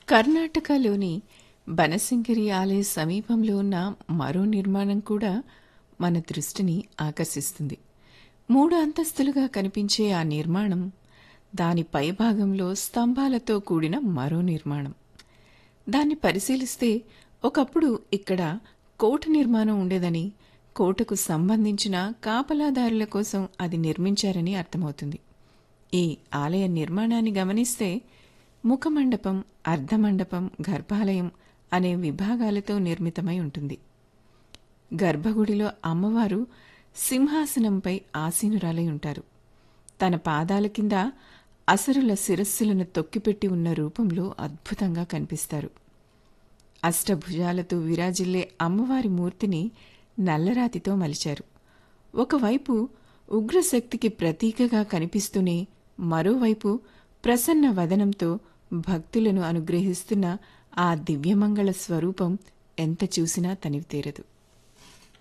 కర్ణాటకలోని బనశంకరి ఆలయ సమీపంలో ఉన్న మరో నిర్మాణం కూడా మన దృష్టిని ఆకర్షిస్తుంది. 3 అంతస్తులుగా కనిపించే ఆ నిర్మాణం, దాని పైభాగంలో స్తంభాలతో కూడిన మరో నిర్మాణం. దాన్ని పరిశీలిస్తే ఒకప్పుడు ఇక్కడ కోట నిర్మాణం ఉండేదని, కోటకు సంబంధించిన కాపలాదారుల కోసం అది నిర్మించారని అర్థమవుతుంది. ఈ ఆలయ నిర్మాణాన్ని గమనిస్తే ముఖమండపం, అర్ధమండపం, గర్భాలయం అనే విభాగాలతో నిర్మితమై ఉంటుంది. గర్భగుడిలో అమ్మవారు సింహాసనంపై ఆసీనురాలై ఉంటారు. తన పాదాల కింద అసురుల శిరస్సులను తొక్కిపెట్టి ఉన్న రూపంలో అద్భుతంగా కనిపిస్తారు. అష్టభుజాలతో విరాజిల్లే అమ్మవారి మూర్తిని నల్లరాతితో మలిచారు. ఒకవైపు ఉగ్రశక్తికి ప్రతీకగా కనిపిస్తూనే, మరోవైపు ప్రసన్న వదనంతో భక్తులను అనుగ్రహిస్తున్న ఆ దివ్యమంగళ స్వరూపం ఎంత చూసినా తనివితీరదు.